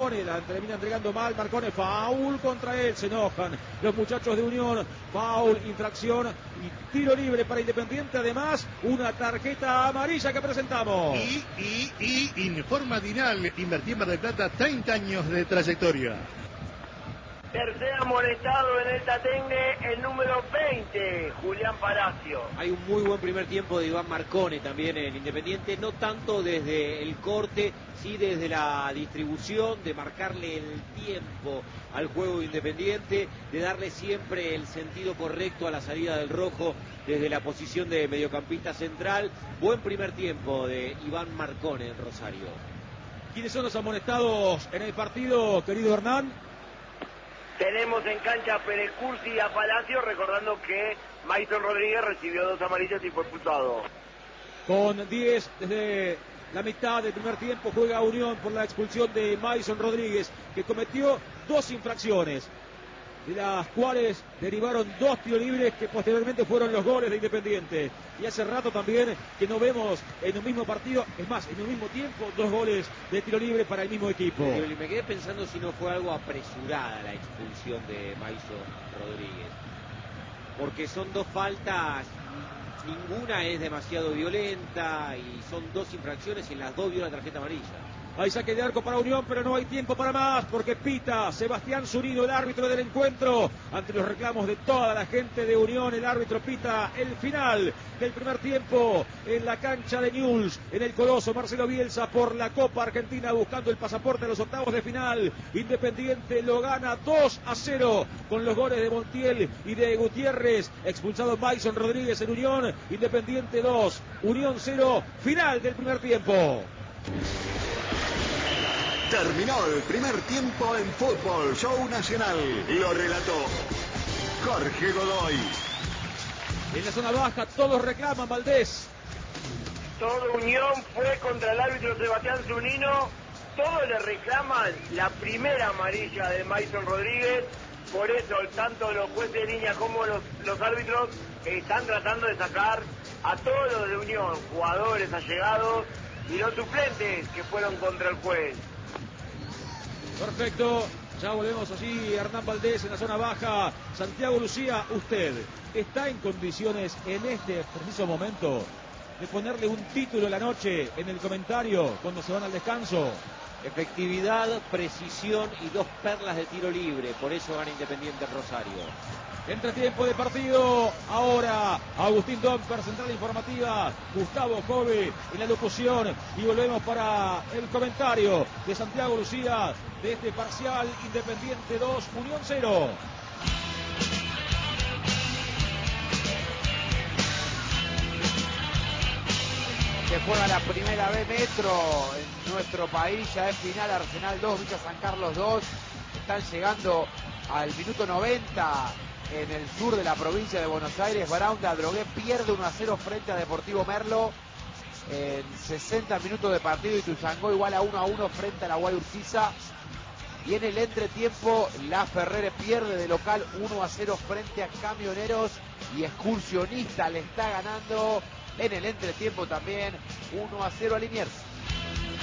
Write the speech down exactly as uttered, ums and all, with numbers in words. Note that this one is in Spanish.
Marcone, la termina entregando mal, Marcone, foul contra él, se enojan los muchachos de Unión, foul, infracción y tiro libre para Independiente, además una tarjeta amarilla que presentamos. Y, y, y informa Dinal, invertí en Mar del Plata, treinta años de trayectoria. Tercer amonestado en el Tatengue, el número veinte, Julián Palacio. Hay un muy buen primer tiempo de Iván Marcone también en Independiente, no tanto desde el corte, sí desde la distribución, de marcarle el tiempo al juego Independiente, de darle siempre el sentido correcto a la salida del rojo desde la posición de mediocampista central. Buen primer tiempo de Iván Marcone en Rosario. ¿Quiénes son los amonestados en el partido, querido Hernán? Tenemos en cancha a Pérez Cursi y a Palacio, recordando que Maison Rodríguez recibió dos amarillas y fue expulsado. Con diez desde la mitad del primer tiempo juega Unión por la expulsión de Maison Rodríguez, que cometió dos infracciones, de las cuales derivaron dos tiros libres que posteriormente fueron los goles de Independiente. Y hace rato también que no vemos en un mismo partido, es más, en un mismo tiempo, dos goles de tiro libre para el mismo equipo. Y me quedé pensando si no fue algo apresurada la expulsión de Maison Rodríguez, porque son dos faltas, ninguna es demasiado violenta y son dos infracciones y en las dos vio la tarjeta amarilla. Hay saque de arco para Unión, pero no hay tiempo para más, porque pita Sebastián Zunino, el árbitro del encuentro. Ante los reclamos de toda la gente de Unión, el árbitro pita el final del primer tiempo en la cancha de Newell's, en el Coloso. Marcelo Bielsa por la Copa Argentina, buscando el pasaporte a los octavos de final. Independiente lo gana dos a cero con los goles de Montiel y de Gutiérrez. Expulsado Maison Rodríguez en Unión. Independiente dos, Unión cero. Final del primer tiempo. Terminó el primer tiempo en Fútbol Show Nacional. Lo relató Jorge Godoy. En la zona baja todos reclaman, Valdés. Todo Unión fue contra el árbitro Sebastián Zunino. Todos le reclaman la primera amarilla de Maison Rodríguez. Por eso tanto los jueces de línea como los, los árbitros están tratando de sacar a todos los de Unión, jugadores allegados y los suplentes que fueron contra el juez. Perfecto, ya volvemos allí, Hernán Valdés en la zona baja. Santiago Lucía, usted está en condiciones en este preciso momento de ponerle un título a la noche en el comentario cuando se van al descanso. Efectividad, precisión y dos perlas de tiro libre, por eso gana Independiente Rosario. Entretiempo de partido, ahora Agustín Domper, central informativa, Gustavo Jove en la locución y volvemos para el comentario de Santiago Lucía de este parcial Independiente dos, Unión cero. Que juega la primera B Metro en nuestro país, ya es final, Arsenal dos, Villa San Carlos dos, están llegando al minuto noventa en el sur de la provincia de Buenos Aires. Brown de Adrogué pierde uno a cero frente a Deportivo Merlo en sesenta minutos de partido. Ituzaingó igual a uno a uno frente a la Guay Urquiza. Y en el entretiempo La Ferrere pierde de local uno a cero frente a Camioneros y Excursionista le está ganando en el entretiempo también uno a cero a Liniers.